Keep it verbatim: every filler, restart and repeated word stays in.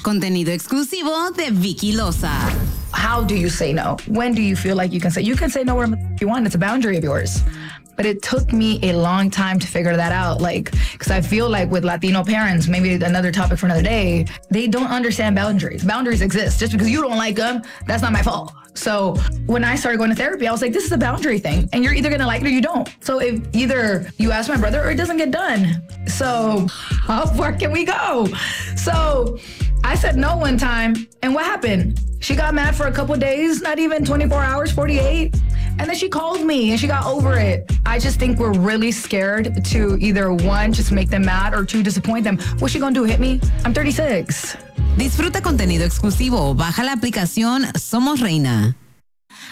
Contenido exclusivo de Vicky Loza. How do you say no? When do you feel like you can say? You can say no wherever you want. It's a boundary of yours. But it took me a long time to figure that out. Like, because I feel like with Latino parents, maybe another topic for another day, they don't understand boundaries. Boundaries exist. Just because you don't like them, that's not my fault. So when I started going to therapy, I was like, this is a boundary thing. And you're either going to like it or you don't. So if either you ask my brother or it doesn't get done. So how far can we go? So I said no one time. And what happened? She got mad for a couple days, not even twenty-four hours, forty-eight. And then she called me and she got over it. I just think we're really scared to either one, just make them mad, or two, disappoint them. What's she gonna do, hit me? I'm thirty-six. Disfruta contenido exclusivo. Baja la aplicación Somos Reina.